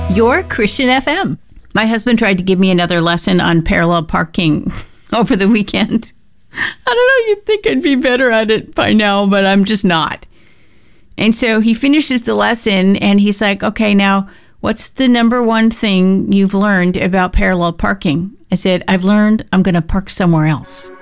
Your Christian FM. My husband tried to give me another lesson on parallel parking over the weekend. I don't know, you'd think I'd be better at it by now, but I'm just not. And so he finishes the lesson and he's like, okay, now what's the number one thing you've learned about parallel parking? I said, I've learned I'm going to park somewhere else.